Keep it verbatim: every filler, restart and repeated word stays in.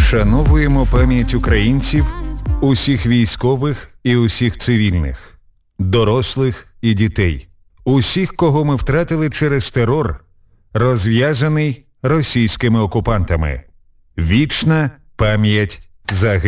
Вшановуємо пам'ять українців, усіх військових і усіх цивільних, дорослих і дітей, усіх, кого ми втратили через терор, розв'язаний російськими окупантами. Вічна пам'ять загиблих.